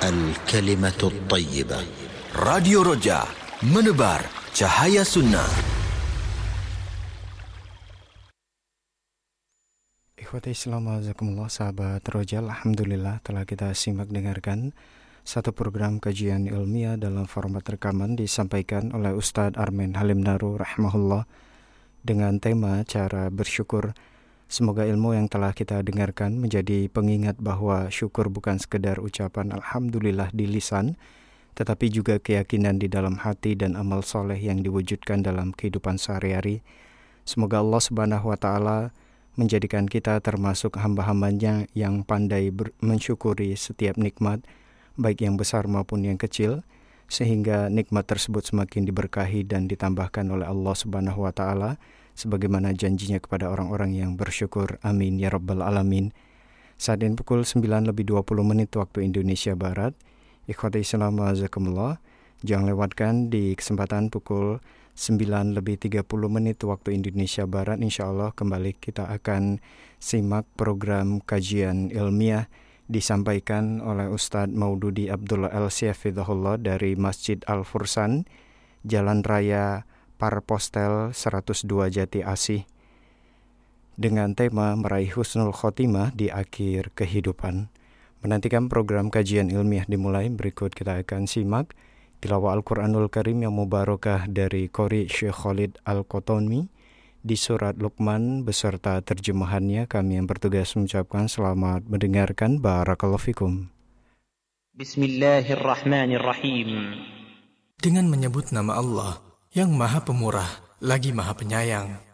الكلمة الطيبة. Radio Roja, menebar cahaya sunnah. Ikhwati Islam, azakumullah, sahabat Roja, alhamdulillah telah kita simak dengarkan satu program kajian ilmiah dalam format rekaman disampaikan oleh Ustadz Armen Halim Naru rahimahullah dengan tema cara bersyukur. Semoga ilmu yang telah kita dengarkan menjadi pengingat bahwa syukur bukan sekedar ucapan alhamdulillah di lisan, tetapi juga keyakinan di dalam hati dan amal soleh yang diwujudkan dalam kehidupan sehari-hari. Semoga Allah Subhanahu wa Ta'ala menjadikan kita termasuk hamba-hambanya yang pandai mensyukuri setiap nikmat, baik yang besar maupun yang kecil, sehingga nikmat tersebut semakin diberkahi dan ditambahkan oleh Allah Subhanahu wa Ta'ala sebagaimana janjinya kepada orang-orang yang bersyukur. Amin ya rabbal alamin. Saat ini pukul 9:20 waktu Indonesia Barat. Ikhwati Islam azakumullah, jangan lewatkan di kesempatan pukul 9:30 waktu Indonesia Barat. InsyaAllah kembali kita akan simak program kajian ilmiah disampaikan oleh Ustadz Maududi Abdullah Al-Syafidhullah dari Masjid Al-Fursan, Jalan Raya Parpostel 102 Jati Asih, dengan tema meraih husnul khotimah di akhir kehidupan. Menantikan program kajian ilmiah dimulai, berikut kita akan simak tilawah Al-Quranul Karim yang mubarakah dari Qori Syekh Khalid Al-Qotoni di surat Luqman beserta terjemahannya. Kami yang bertugas mengucapkan selamat mendengarkan. Barakallahu fikum. Bismillahirrahmanirrahim. Dengan menyebut nama Allah yang Maha Pemurah lagi Maha Penyayang.